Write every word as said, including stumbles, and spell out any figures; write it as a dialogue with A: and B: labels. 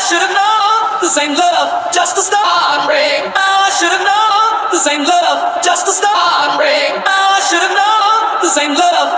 A: Should've known this ain't love, just a start.